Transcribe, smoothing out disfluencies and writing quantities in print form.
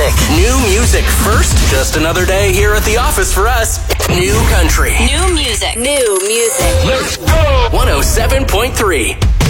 music. New music first. Just another day here at the office for us. New country. New music. New music. Let's go. 107.3.